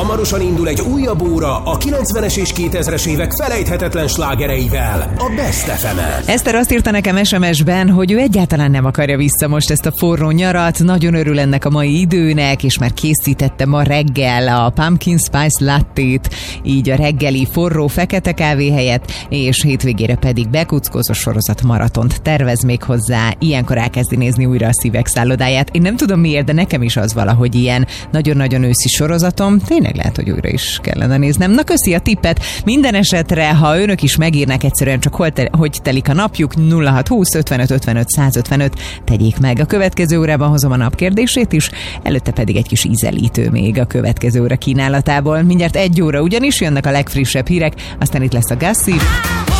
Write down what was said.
Hamarosan indul egy újabb óra a 90-es és 2000-es évek felejthetetlen slágereivel, a Best FM-en. Eszter azt írta nekem SMS-ben, hogy ő egyáltalán nem akarja vissza most ezt a forró nyarat, nagyon örül ennek a mai időnek, és már készítette ma reggel a Pumpkin Spice Lattét, így a reggeli forró fekete kávé helyett, és hétvégére pedig bekuckózó sorozat maratont tervez még hozzá, ilyenkor elkezdi nézni újra a Szívek szállodáját. Én nem tudom miért, de nekem is az valahogy ilyen nagyon-nagyon őszi sorozatom. Tényleg lehet, hogy újra is kellene néznem. Na, köszi a tippet. Minden esetre, ha önök is megírnak egyszerűen csak hogy telik a napjuk, 0620 55 55 155, tegyék meg. A következő órában hozom a napkérdését is, előtte pedig egy kis ízelítő még a következő óra kínálatából. Mindjárt 1 óra ugyanis jönnek a legfrissebb hírek, aztán itt lesz a Gossip.